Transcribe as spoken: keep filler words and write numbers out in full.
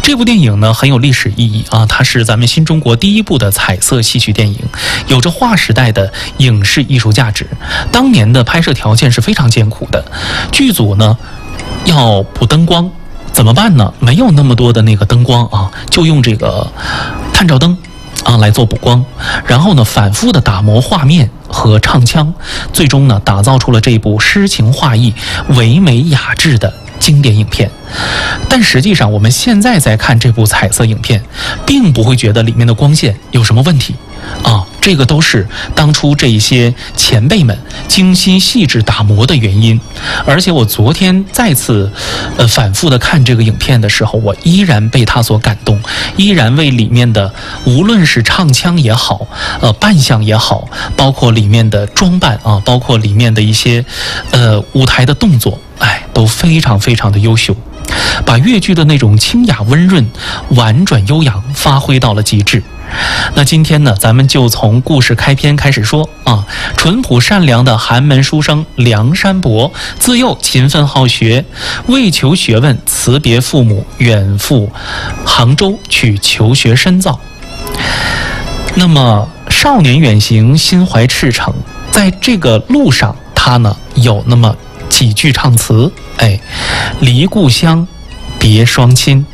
这部电影呢很有历史意义啊，它是咱们新中国第一部的彩色戏曲电影，有着划时代的影视艺术价值。当年的拍摄条件是非常艰苦的，剧组呢要补灯光，怎么办呢？没有那么多的那个灯光啊，就用这个探照灯啊来做补光，然后呢反复的打磨画面和唱腔，最终呢打造出了这部诗情画意、唯美雅致的经典影片。但实际上我们现在在看这部彩色影片，并不会觉得里面的光线有什么问题啊，这个都是当初这一些前辈们精心细致打磨的原因。而且我昨天再次呃反复的看这个影片的时候，我依然被它所感动，依然为里面的无论是唱腔也好，呃扮相也好，包括里面的装扮啊，包括里面的一些呃舞台的动作，哎，都非常非常的优秀，把越剧的那种清雅温润、婉转悠扬发挥到了极致。那今天呢，咱们就从故事开篇开始说啊。淳朴善良的寒门书生梁山伯，自幼勤奋好学，为求学问，辞别父母，远赴杭州去求学深造。那么少年远行，心怀赤诚，在这个路上，他呢有那么几句唱词，哎，离故乡，别双亲，